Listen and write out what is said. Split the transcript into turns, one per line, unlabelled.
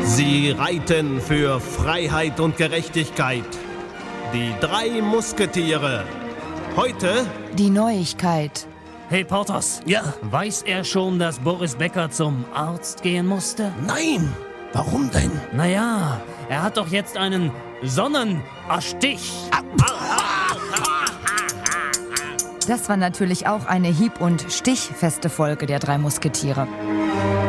Sie reiten für Freiheit und Gerechtigkeit. Die 3 Musketiere. Heute
Die Neuigkeit.
Hey Porthos.
Ja?
Weiß er schon, dass Boris Becker zum Arzt gehen musste?
Nein! Warum denn?
Naja, er hat doch jetzt einen Sonnenstich.
Das war natürlich auch eine hieb- und stichfeste Folge der 3 Musketiere.